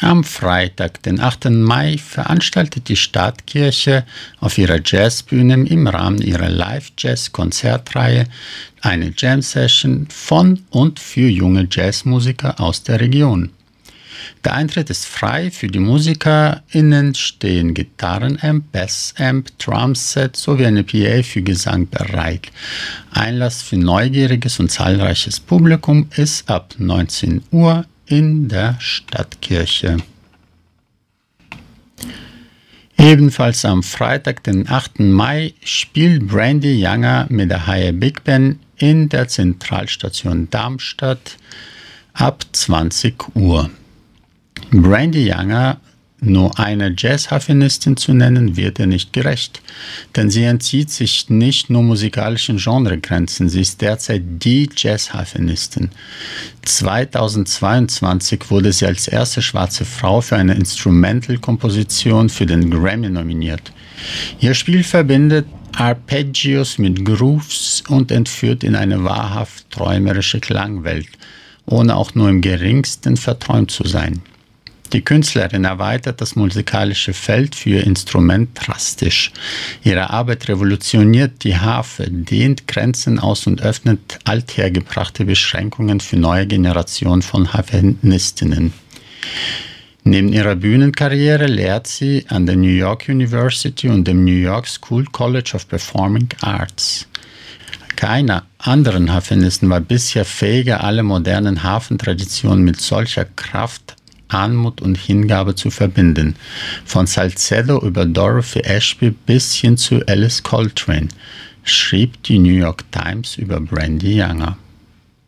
Am Freitag, den 8. Mai, veranstaltet die Stadtkirche auf ihrer Jazzbühne im Rahmen ihrer Live-Jazz-Konzertreihe eine Jam-Session von und für junge Jazzmusiker aus der Region. Der Eintritt ist frei, für die MusikerInnen stehen Gitarrenamp, Bassamp, Drumset sowie eine PA für Gesang bereit. Einlass für neugieriges und zahlreiches Publikum ist ab 19 Uhr in der Stadtkirche. Ebenfalls am Freitag, den 8. Mai, spielt Brandy Younger mit der Haie Big Band in der Zentralstation Darmstadt ab 20 Uhr. Brandy Younger nur eine Jazzharfenistin zu nennen, wird ihr nicht gerecht, denn sie entzieht sich nicht nur musikalischen Genregrenzen, sie ist derzeit die Jazzharfenistin. 2022 wurde sie als erste schwarze Frau für eine Instrumental-Komposition für den Grammy nominiert. Ihr Spiel verbindet Arpeggios mit Grooves und entführt in eine wahrhaft träumerische Klangwelt, ohne auch nur im geringsten verträumt zu sein. Die Künstlerin erweitert das musikalische Feld für ihr Instrument drastisch. Ihre Arbeit revolutioniert die Harfe, dehnt Grenzen aus und öffnet althergebrachte Beschränkungen für neue Generationen von Harfenistinnen. Neben ihrer Bühnenkarriere lehrt sie an der New York University und dem New York School College of Performing Arts. Keiner anderen Harfenistin war bisher fähiger, alle modernen Harfentraditionen mit solcher Kraft, Anmut und Hingabe zu verbinden. Von Salcedo über Dorothy Ashby bis hin zu Alice Coltrane, schrieb die New York Times über Brandy Younger.